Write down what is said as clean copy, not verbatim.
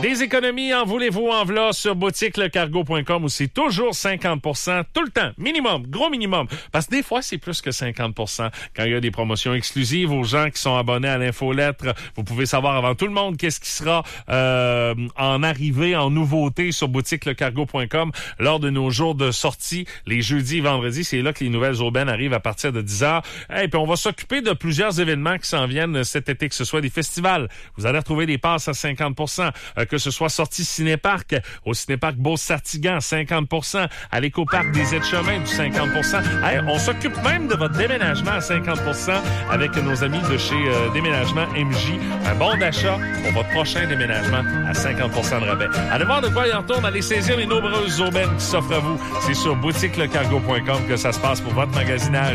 Des économies, en voulez-vous, en v'là, sur boutiquelecargo.com où c'est toujours 50% tout le temps. Minimum, gros minimum. Parce que des fois, c'est plus que 50% quand il y a des promotions exclusives aux gens qui sont abonnés à l'infolettre. Vous pouvez savoir avant tout le monde qu'est-ce qui sera en arrivée, en nouveauté sur boutiquelecargo.com lors de nos jours de sortie, les jeudis et vendredis. C'est là que les nouvelles aubaines arrivent à partir de 10h. Et puis on va s'occuper de plusieurs événements qui s'en viennent cet été, que ce soit des festivals. Vous allez retrouver des passes à 50%. Que ce soit sortie Cinéparc, au Cinéparc Beauce-Sartigan, 50%. À l'Écoparc des Aides-Chemins, du 50%. Hey, on s'occupe même de votre déménagement à 50% avec nos amis de chez Déménagement MJ. Un bon d'achat pour votre prochain déménagement à 50% de rabais. Allez voir de quoi il en retourne, allez saisir les nombreuses aubaines qui s'offrent à vous. C'est sur boutiquelecargo.com que ça se passe pour votre magasinage.